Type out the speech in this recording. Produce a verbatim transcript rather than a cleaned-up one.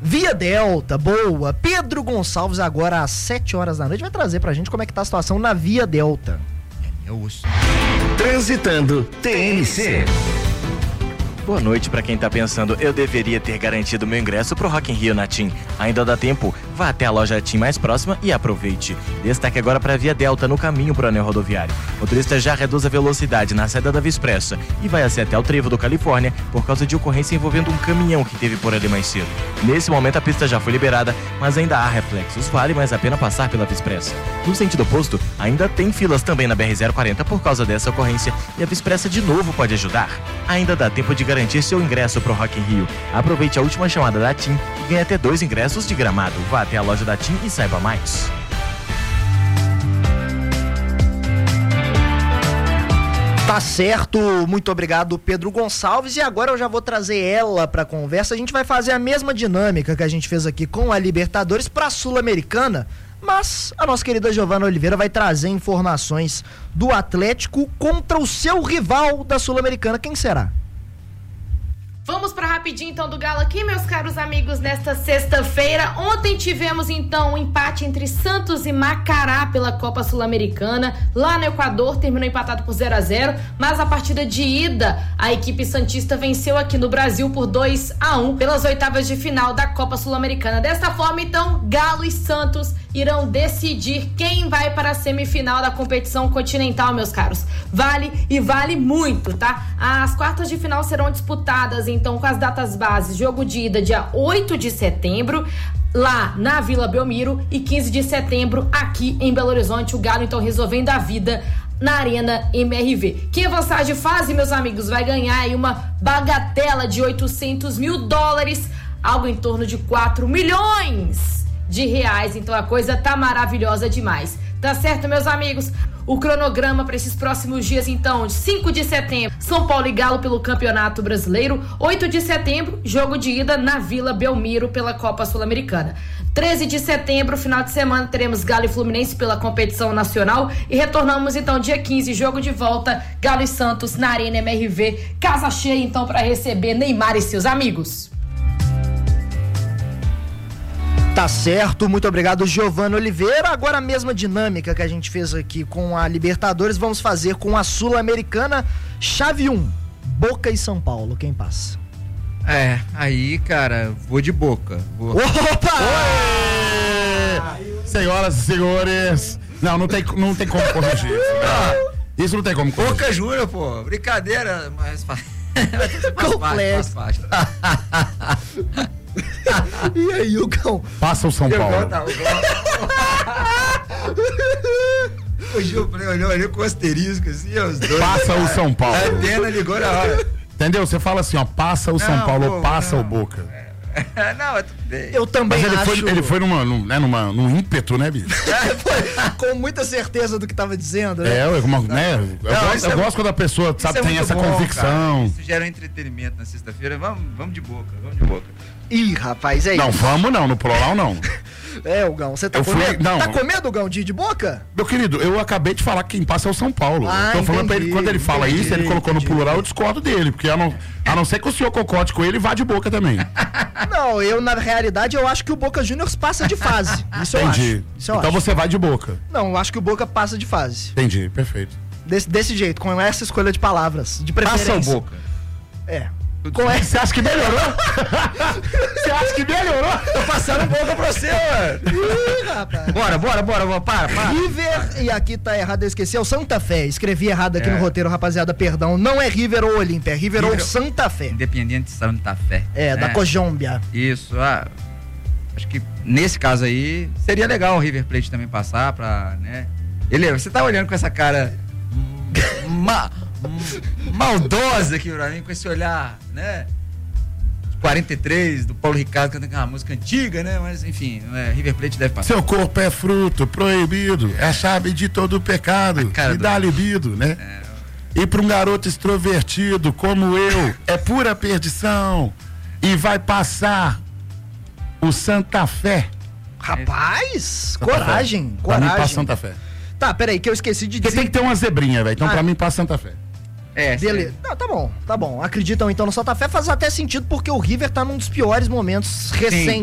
Via Delta, boa. Pedro Gonçalves agora às sete horas da noite vai trazer pra gente como é que tá a situação na Via Delta. Transitando T N C. Boa noite para quem tá pensando, eu deveria ter garantido meu ingresso pro Rock in Rio na TIM. Ainda dá tempo? Vá até a loja TIM mais próxima e aproveite. Destaque agora para a Via Delta, no caminho pro anel rodoviário. O motorista já reduz a velocidade na saída da Via Expressa e vai assim até o trevo do Califórnia por causa de ocorrência envolvendo um caminhão que teve por ali mais cedo. Nesse momento a pista já foi liberada, mas ainda há reflexos. Vale mais a pena passar pela Via Expressa. No sentido oposto, ainda tem filas também na B R zero quarenta por causa dessa ocorrência e a Via Expressa de novo pode ajudar. Ainda dá tempo de garantir seu ingresso pro Rock in Rio. Aproveite a última chamada da TIM e ganhe até dois ingressos de gramado. Vá até a loja da TIM e saiba mais. Tá certo, muito obrigado, Pedro Gonçalves. E agora eu já vou trazer ela pra conversa. A gente vai fazer a mesma dinâmica que a gente fez aqui com a Libertadores pra Sul-Americana, mas a nossa querida Giovana Oliveira vai trazer informações do Atlético contra o seu rival da Sul-Americana. Quem será? Vamos para rapidinho então do Galo aqui, meus caros amigos, nesta sexta-feira. Ontem tivemos então um empate entre Santos e Macará pela Copa Sul-Americana. Lá no Equador terminou empatado por zero a zero, mas a partida de ida, a equipe santista venceu aqui no Brasil por dois a um pelas oitavas de final da Copa Sul-Americana. Desta forma, então, Galo e Santos irão decidir quem vai para a semifinal da competição continental, meus caros. Vale e vale muito, tá? As quartas de final serão disputadas então com as datas bases, jogo de ida dia oito de setembro lá na Vila Belmiro e quinze de setembro aqui em Belo Horizonte. O Galo então resolvendo a vida na Arena M R V. Quem avançar de fase, meus amigos, vai ganhar aí uma bagatela de oitocentos mil dólares, algo em torno de quatro milhões de reais. Então a coisa tá maravilhosa demais. Tá certo, meus amigos? O cronograma para esses próximos dias, então, de cinco de setembro, São Paulo e Galo pelo Campeonato Brasileiro. oito de setembro, jogo de ida na Vila Belmiro pela Copa Sul-Americana. treze de setembro, final de semana, teremos Galo e Fluminense pela competição nacional. E retornamos, então, dia quinze, jogo de volta, Galo e Santos na Arena M R V. Casa cheia, então, para receber Neymar e seus amigos. Tá certo, muito obrigado, Giovana Oliveira. Agora a mesma dinâmica que a gente fez aqui com a Libertadores, vamos fazer com a Sul-Americana. Chave um, Boca e São Paulo, quem passa? É, aí, cara, vou de Boca. Vou... Opa! Oi! Senhoras e senhores, não, não tem, não tem como corrigir isso. Não. Isso não tem como corrigir. Boca Júnior, pô, brincadeira, mas faz complexo. E aí, Hugo? Passa o São Paulo. O Gil olhou ali com asterisco assim, os dois. Passa o São Paulo. A antena ligou na hora. Entendeu? Você fala assim, ó, passa o não, São Paulo, pô, passa não. o Boca. Não, é tudo bem. Eu também Mas ele acho... foi, ele foi numa, num, né, numa, num ímpeto, né, bicho? Com muita certeza do que tava dizendo, né? É, uma, né? Eu, não, gosto, eu é, gosto quando a pessoa, sabe, é tem essa bom, convicção. Cara. Isso gera um entretenimento na sexta-feira. Vamos, vamos de Boca, vamos de Boca. Ih, rapaz, é não, isso. Não, vamos não, no plural não. É, Hugão, você tá eu com fui, medo? Não. Tá com medo, Hugão, de, de Boca? Meu querido, eu acabei de falar que quem passa é o São Paulo. Ah, Tô falando entendi, pra ele, quando ele fala entendi, isso, ele colocou entendi. no plural, eu discordo dele, porque a não, a não ser que o senhor concorde com ele, vá de Boca também. Não, eu, na realidade, eu acho que o Boca Juniors passa de fase. Isso eu entendi. acho. Isso eu então acho. você vai de Boca. Não, eu acho que o Boca passa de fase. Entendi, perfeito. Desse, desse jeito, com essa escolha de palavras, de preferência. Passa o Boca. É. Com essa, você acha que melhorou? Você acha que melhorou? Tô passando Boca pra você, mano. Ih, rapaz. Bora, bora, bora, bora, para, para. River, e aqui tá errado, eu esqueci, é o Santa Fé. Escrevi errado aqui é. no roteiro, rapaziada, perdão. Não é River ou Olímpia, é River, River ou Santa Fé. Independiente Santa Fé. É, né? Da Colômbia. Isso, ah, acho que nesse caso aí seria legal o River Plate também passar pra, né? Ele, você tá olhando com essa cara ma, maldosa aqui pra mim, com esse olhar, né? quarenta e três, do Paulo Ricardo, cantando aquela música antiga, né? Mas, enfim, é, River Plate deve passar. Seu corpo é fruto proibido, é a chave de todo pecado, e dá libido, né? É. E pra um garoto extrovertido como eu, é pura perdição. E vai passar o Santa Fé. Rapaz, Santa coragem, Fé. coragem. Pra mim passa Santa Fé. Tá, peraí, que eu esqueci de dizer. Porque tem que ter uma zebrinha, velho. Então, ah. pra mim, passa Santa Fé. É, beleza. Não, tá bom, tá bom. Acreditam então no Santa Fé, faz até sentido porque o River tá num dos piores momentos recentes.